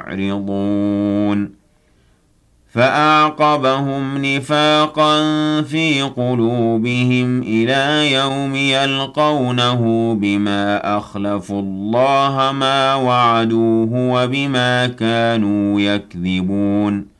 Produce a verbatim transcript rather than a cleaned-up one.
مُعْرِضُونَ فَأَعْقَبَهُمْ نِفَاقًا فِي قُلُوبِهِمْ إِلَى يَوْمِ يَلْقَوْنَهُ بِمَا أَخْلَفُوا اللَّهَ مَا وَعَدُوهُ وَبِمَا كَانُوا يَكْذِبُونَ